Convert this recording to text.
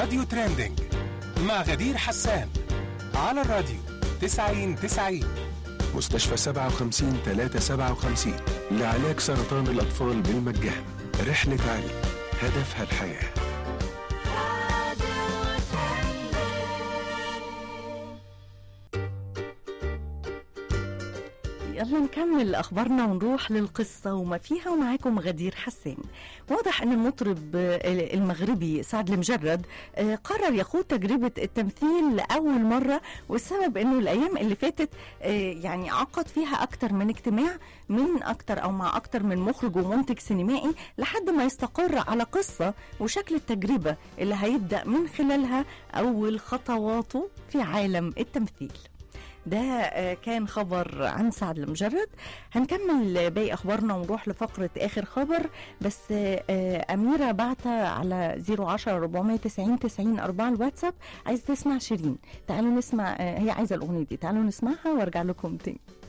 راديو تريندينج مع غدير حسان على الراديو 90-90. مستشفى 57-357 لعلاج سرطان الأطفال بالمجان. رحلة علي هدفها الحياة. يلا نكمل أخبارنا ونروح للقصة وما فيها، ومعاكم غدير حسان. واضح أن المطرب المغربي سعد المجرد قرر يخوض تجربة التمثيل لأول مرة، والسبب أنه الأيام اللي فاتت يعني عقد فيها أكتر من اجتماع مع أكتر من مخرج ومنتج سينمائي لحد ما يستقر على قصة وشكل التجربة اللي هيبدأ من خلالها أول خطواته في عالم التمثيل. ده كان خبر عن سعد المجرد. هنكمل باقي أخبارنا ونروح لفقرة آخر خبر، بس أميرة بعتها على 010-490-90-4 الواتساب، عايز تسمع شيرين. تعالوا نسمع، هي عايزة الأغنية دي، تعالوا نسمعها وارجع لكم تاني.